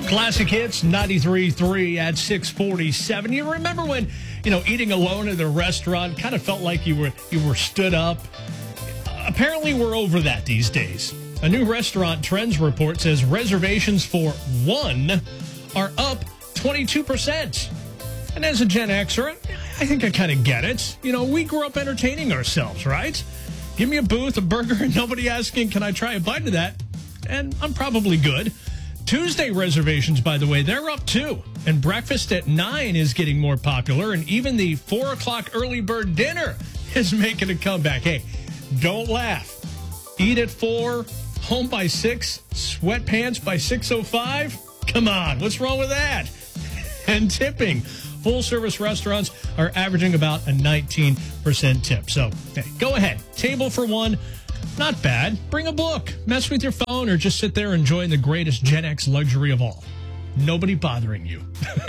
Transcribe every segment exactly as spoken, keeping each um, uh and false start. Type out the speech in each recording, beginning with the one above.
Classic Hits, ninety-three point three at six forty-seven. You remember when, you know, eating alone at a restaurant kind of felt like you were you were stood up? Apparently, we're over that these days. A new restaurant trends report says reservations for one are up twenty-two percent. And as a Gen Xer, I think I kind of get it. You know, we grew up entertaining ourselves, right? Give me a booth, a burger, and nobody asking, can I try a bite of that? And I'm probably good. Tuesday reservations, by the way, they're up too. And breakfast at nine is getting more popular. And even the four o'clock early bird dinner is making a comeback. Hey, don't laugh. Eat at four, home by six, sweatpants by six oh five? Come on, what's wrong with that? And tipping. Full-service restaurants are averaging about a nineteen percent tip. So, hey, go ahead. Table for one. Not bad. Bring a book. Mess with your phone or just sit there enjoying the greatest Gen X luxury of all. Nobody bothering you.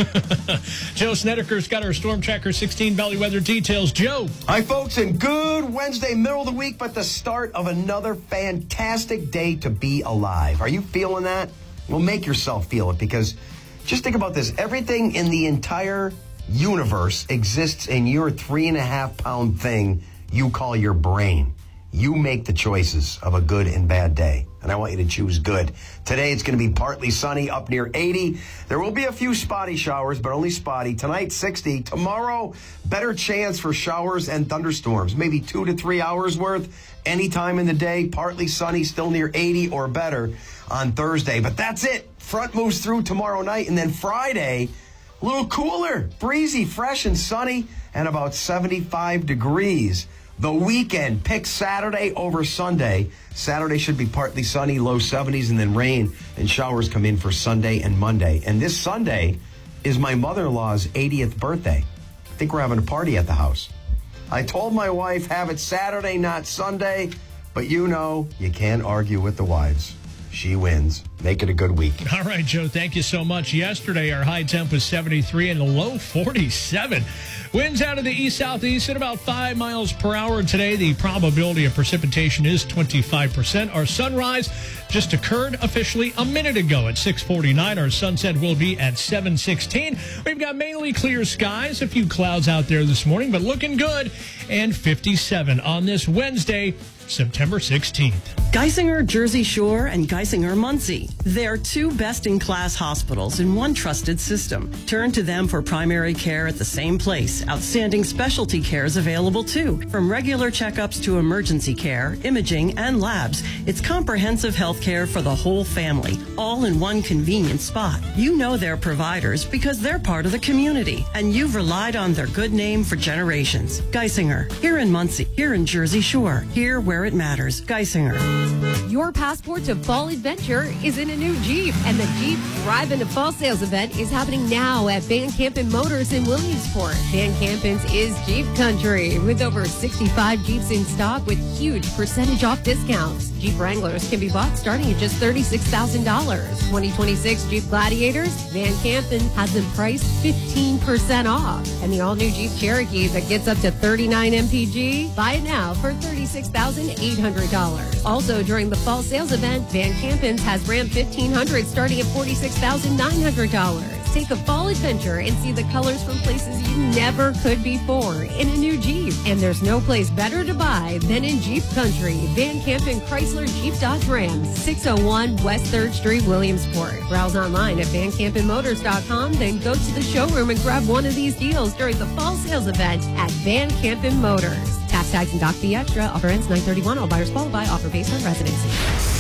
Joe Snedeker's got our Storm Tracker sixteen Valley weather details. Joe. Hi, folks, and good Wednesday, middle of the week, but the start of another fantastic day to be alive. Are you feeling that? Well, make yourself feel it, because just think about this. Everything in the entire universe exists in your three and a half pound thing you call your brain. You make the choices of a good and bad day, and I want you to choose good. Today, it's going to be partly sunny, up near eighty. There will be a few spotty showers, but only spotty. Tonight, sixty. Tomorrow, better chance for showers and thunderstorms, maybe two to three hours worth. Anytime in the day, partly sunny, still near eighty or better on Thursday. But that's it. Front moves through tomorrow night, and then Friday, a little cooler, breezy, fresh and sunny, and about seventy-five degrees. The weekend, pick Saturday over Sunday. Saturday should be partly sunny, low seventies, and then rain and showers come in for Sunday and Monday. And this Sunday is my mother-in-law's eightieth birthday. I think we're having a party at the house. I told my wife, have it Saturday, not Sunday. But you know, you can't argue with the wives. She wins. Make it a good week. All right, Joe, thank you so much. Yesterday, our high temp was seventy-three and a low forty-seven. Winds out of the east-southeast at about five miles per hour. Today, the probability of precipitation is twenty-five percent. Our sunrise just occurred officially a minute ago at six forty-nine. Our sunset will be at seven sixteen. We've got mainly clear skies, a few clouds out there this morning, but looking good. And fifty-seven on this Wednesday, September sixteenth. Geisinger Jersey Shore and Geisinger Muncie. They're two best-in-class hospitals in one trusted system. Turn to them for primary care at the same place. Outstanding specialty care is available too. From regular checkups to emergency care, imaging, and labs, it's comprehensive health care for the whole family, all in one convenient spot. You know their providers because they're part of the community, and you've relied on their good name for generations. Geisinger, here in Muncie, here in Jersey Shore, here where it matters. Geisinger. Your passport to fall adventure is in a new Jeep, and the Jeep Drive into Fall Sales event is happening now at Van Campen Motors in Williamsport. Van Campen's is Jeep Country, with over sixty-five Jeeps in stock with huge percentage off discounts. Jeep Wranglers can be bought starting at just thirty-six thousand dollars. twenty twenty-six Jeep Gladiators, Van Campen has them priced fifteen percent off. And the all-new Jeep Cherokee that gets up to thirty-nine M P G, buy it now for thirty-six thousand eight hundred dollars. Also, during the fall sales event, Van Campen's has Ram fifteen hundred starting at forty-six thousand nine hundred dollars. Take a fall adventure and see the colors from places you never could before in a new Jeep. And there's no place better to buy than in Jeep Country. Van Campen Chrysler Jeep Dodge Ram, six oh one West third Street, Williamsport. Browse online at van campen motors dot com, then go to the showroom and grab one of these deals during the fall sales event at Van Campen Motors. Tax tags and doc fee extra. Offer ends nine thirty-one. All buyers qualify. Offer based on residency.